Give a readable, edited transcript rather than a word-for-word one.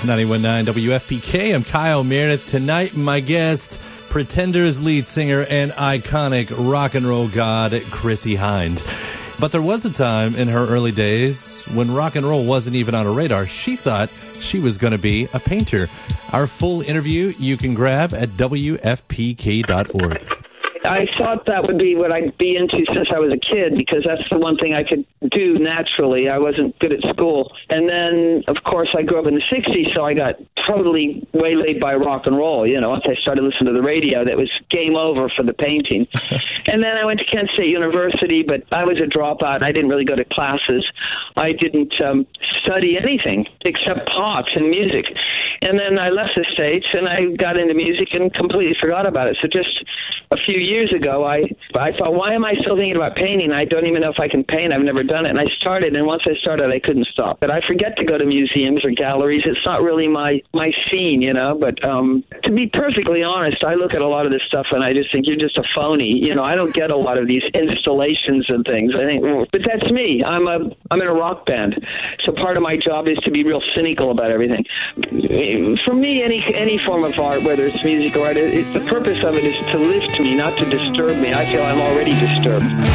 It's 91.9 WFPK. I'm Kyle Meredith. Tonight, my guest, Pretenders lead singer and iconic rock and roll god, Chrissie Hynde. But there was a time in her early days when rock and roll wasn't even on her radar. She thought she was going to be a painter. Our full interview you can grab at WFPK.org. I thought that would be what I'd be into since I was a kid, because that's the one thing I could do naturally. I wasn't good at school. And then, of course, I grew up in the 60s, so I got totally waylaid by rock and roll. You know, once I started listening to the radio, that was game over for the painting. And then I went to Kent State University, but I was a dropout. I didn't really go to classes. I didn't study anything except pop and music. And then I left the States, and I got into music and completely forgot about it. So just a few years ago, I thought, why am I still thinking about painting? I don't even know if I can paint. I've never done it. And I started, and once I started, I couldn't stop. But I forget to go to museums or galleries. It's not really my scene, you know. But to be perfectly honest, I look at a lot of this stuff, and I just think you're just a phony. You know, I don't get a lot of these installations and things. I think, but that's me. I'm in a rock band. So part of my job is to be real cynical about everything. For me, any form of art, whether it's music or art, the purpose of it is to lift me, not to disturb me. I feel I'm already disturbed.